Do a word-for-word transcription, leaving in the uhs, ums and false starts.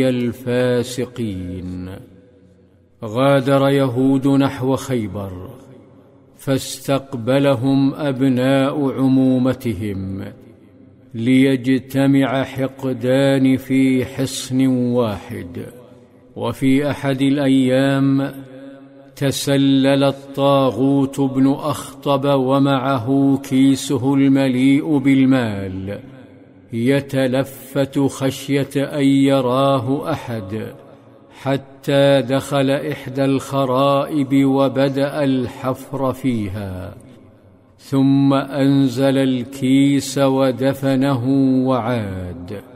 الفاسقين. غادر يهود نحو خيبر، فاستقبلهم أبناء عمومتهم ليجتمع حقدان في حصن واحد. وفي أحد الأيام تسلل الطاغوت بن أخطب ومعه كيسه المليء بالمال يتلفت خشية أن يراه أحد، حتى دخل إحدى الخرائب وبدأ الحفر فيها، ثم أنزل الكيس ودفنه وعاد.